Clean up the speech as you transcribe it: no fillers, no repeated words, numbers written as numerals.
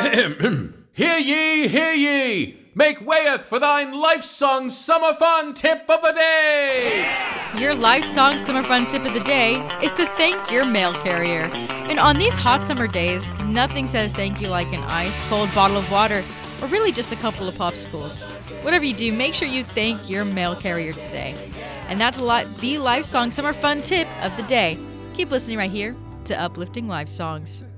Hear ye, hear ye! Make wayeth for thine Life Song Summer Fun Tip of the Day! Your Life Song Summer Fun Tip of the Day is to thank your mail carrier. And on these hot summer days, nothing says thank you like an ice-cold bottle of water, or really just a couple of popsicles. Whatever you do, make sure you thank your mail carrier today. And that's the Life Song Summer Fun Tip of the Day. Keep listening right here to Uplifting Life Songs.